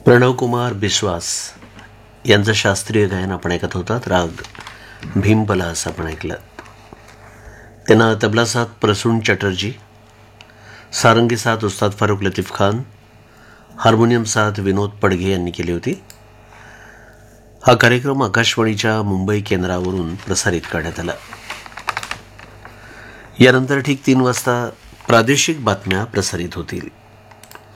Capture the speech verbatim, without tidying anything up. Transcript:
प्रणव कुमार बिश्वास यांचं शास्त्रीय गायन आपण ऐकत होतात. राग भीमपलास आपण ऐकलं. त्यांना तबला साथ प्रसून चटर्जी, सारंगी साथ उस्ताद फारुख लतीफ खान, हार्मोनियम साथ विनोद पडघे यांनी केली होती. हा कार्यक्रम आकाशवाणीच्या मुंबई केंद्रावरून प्रसारित करण्यात आला. यानंतर ठीक तीन वाजता प्रादेशिक बातम्या प्रसारित होतील.